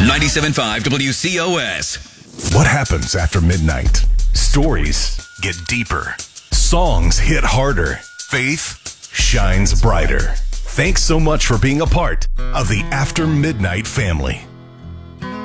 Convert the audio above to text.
97.5 WCOS. What happens after midnight? Stories get deeper. Songs hit harder. Faith shines brighter. Thanks so much for being a part of the After Midnight family.